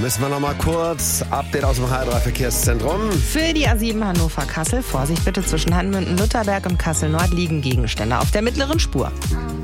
müssen wir noch mal kurz Update aus dem H3-Verkehrszentrum. Für die A7 Hannover-Kassel, Vorsicht bitte, zwischen Hanmünden, Lutherberg und Kassel-Nord liegen Gegenstände auf der mittleren Spur.